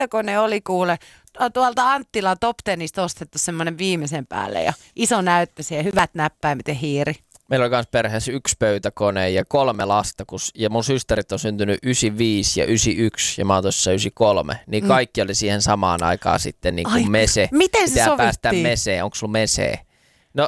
pöytäkone oli kuule tuolta Anttilan Top 10:istä ostettu semmoinen viimeisen päälle ja iso näyttösi ja hyvät näppäimet ja hiiri. Meillä oli myös perheessä 1 pöytäkone ja 3 lasta, ja mun systerit on syntynyt 95 ja 91 ja mä oon tuossa 93. Niin kaikki oli siihen samaan aikaan sitten niin kuin mese. Miten se sovittiin? Päästä meseen. Onko sulla mesee? No...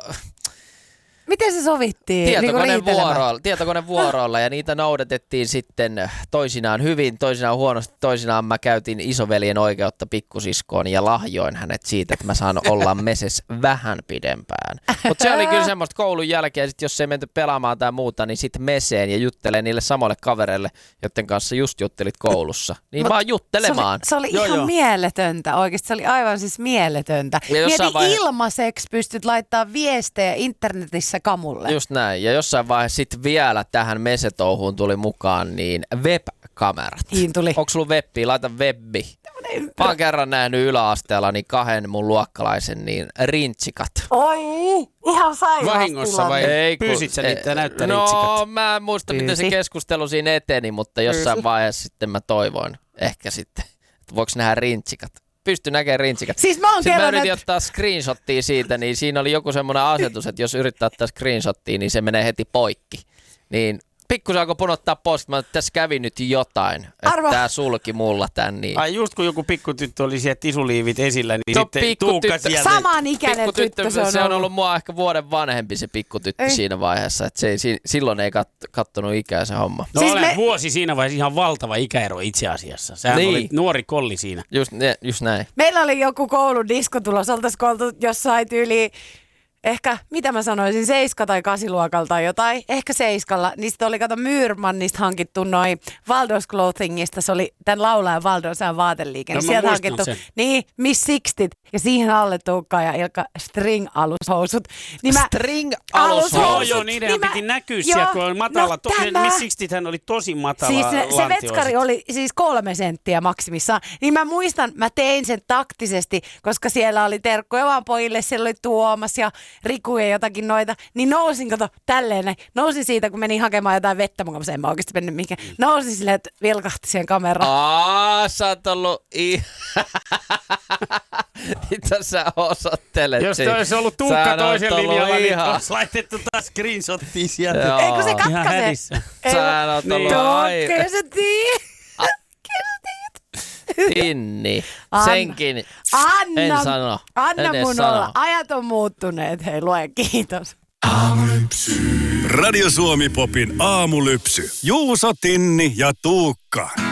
Miten se sovittiin? Tietokone vuoroilla ja niitä noudatettiin sitten toisinaan hyvin, toisinaan huonosti. Toisinaan mä käytin isoveljen oikeutta pikkusiskoon ja lahjoin hänet siitä, että mä saan olla meses vähän pidempään. Mutta se oli kyllä semmoista koulun jälkeen, sit jos ei menty pelaamaan tai muuta, niin sitten meseen ja juttelee niille samoille kavereille, joiden kanssa just juttelit koulussa. Niin vaan juttelemaan. Se oli ihan mieletöntä oikeasti, se oli aivan siis mieletöntä. Mieti ilmaiseksi pystyt laittamaan viestejä internetissä kamulle. Just näin. Ja jossain vaiheessa sitten vielä tähän mesetouhuun tuli mukaan niin web-kamerat. Niin tuli. Onko sulla webbiä? Laita webbi. Mä oon kerran nähnyt yläasteella niin 2 mun luokkalaisen niin rintsikat. Oi, ihan sairaan. Vahingossa vai pyysit sä niitä näyttää rintsikat? No mä en muista miten se keskustelu siinä eteni, mutta jossain vaiheessa sitten mä toivoin ehkä sitten, että voiko nähdä rintsikat. Pysty näkemään rintsikat. Siis mä yritin ottaa screenshottia siitä, niin siinä oli joku semmoinen asetus, että jos yrittää ottaa screenshottia, niin se menee heti poikki. Niin pikkusen alkoi punottaa pois, että tässä kävi nyt jotain, että tää sulki mulla tän. Niin. Ai just kun joku pikkutyttö oli siellä tisuliivit esillä, niin sitten Tuukka sieltä. Samanikäinen tyttö se on ollut mua ehkä vuoden vanhempi se pikkutyttö siinä vaiheessa, että silloin ei kattonut ikää se homma. No siis vuosi siinä vaiheessa ihan valtava ikäero itse asiassa. Sehän oli nuori kolli siinä. Just näin. Meillä oli joku koulun disko tulos, oltaisiko oltu jossain tyyliin ehkä, mitä mä sanoisin, 7 tai 8 luokalla tai jotain, ehkä 7. Niistä oli, kato, Myyrmannista hankittu noin Waldo's Clothingista, se oli tämän laulajan Waldo's vaateliike. No, sieltä hankittu, niin, Miss Sixtit, ja siihen alle Tuukka ja Ilkka string-alushousut. Niin string-alushousut? Joo, niiden piti näkyä siellä, kun on matala. Miss Sixtithän oli tosi matala siis se vetskari oli siis 3 senttiä maksimissaan. Niin mä muistan, mä tein sen taktisesti, koska siellä oli terkkuja vaan pojille, siellä oli Tuomas ja Riku ja jotakin noita, niin nousin, kato, tälleen näin. Nousin siitä, kun menin hakemaan jotain vettä mukaan, en mä oikeasti mennyt mihinkään. Nousin silleen, että vilkahti siihen kameraan. Sä oot ollut mitä sä osoittelet? Jos toi olisi ollut Tuukka toisen linjalla, niin olisi laitettu taas screenshottia sieltä. Ei kun se katkaise. Sä oot ollut Tuukka, sä tiedät. Tinni. Senkin en sano. Anna mun olla. Ajat on muuttuneet. Hei, lue, kiitos. Radio Suomi Popin aamulypsy. Juuso, Tinni ja Tuukka.